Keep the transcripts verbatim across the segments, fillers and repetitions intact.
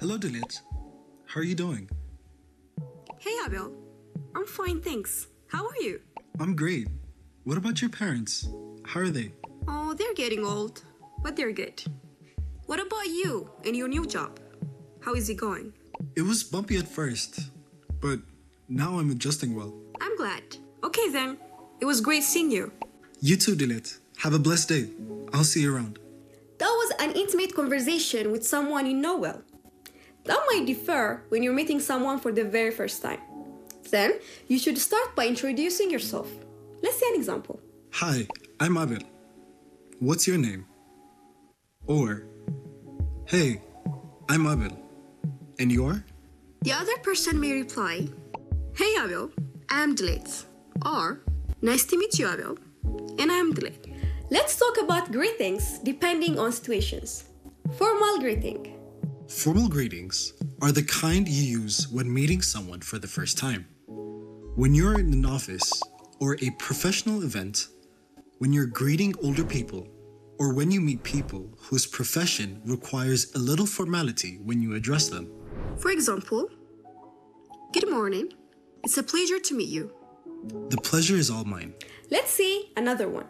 Hello, Dalit. How are you doing? Hey, Abel. I'm fine, thanks. How are you? I'm great. What about your parents? How are they? Oh, they're getting old, but they're good. What about you and your new job? How is it going? It was bumpy at first, but now I'm adjusting well. I'm glad. Okay then. It was great seeing you. You too, Dalit. Have a blessed day. I'll see you around. That was an intimate conversation with someone you know well. That might differ when you're meeting someone for the very first time. Then, you should start by introducing yourself. Let's see an example. Hi, I'm Abel. What's your name? Or, hey, I'm Abel. And you're? The other person may reply, Hey Abel, I'm Dalit. Or, Nice to meet you, Abel. And I'm Dalit. Let's talk about greetings depending on situations. Formal greeting. Formal greetings are the kind you use when meeting someone for the first time. When you're in an office or a professional event, when you're greeting older people, or when you meet people whose profession requires a little formality when you address them. For example, good morning. It's a pleasure to meet you. The pleasure is all mine. Let's see another one.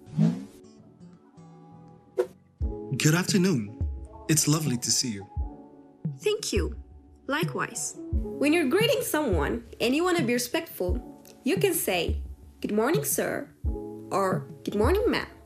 Good afternoon. It's lovely to see you. Thank you. Likewise. When you're greeting someone and you want to be respectful, you can say, Good morning, sir, or Good morning, ma'am.